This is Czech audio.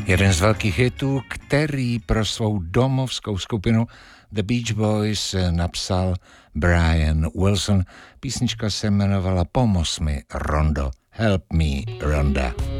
Jeden z velkých hitů, který pro svou domovskou skupinu The Beach Boys napsal Brian Wilson. Písnička se jmenovala Pomoz mi, Rondo. Help me, Ronda.